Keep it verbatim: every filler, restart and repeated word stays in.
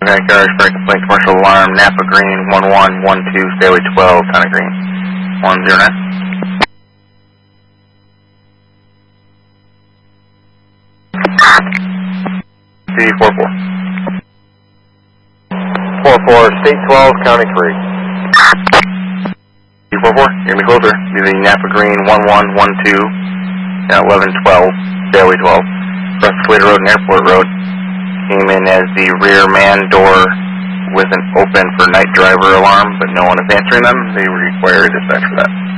Mechanic Garage, Break Complaint, Commercial Alarm, Napa Green, one one one two, Stairway twelve, Tana Green, one zero nine. C four four. four four, State twelve, County three. C four four, you're going to be closer. Using Napa Green, one one one two, eleven twelve, Stairway twelve. Across Slater Road and Airport Road. Came in as the rear man door with an open for night driver alarm, but no one is answering them. They require dispatch for that.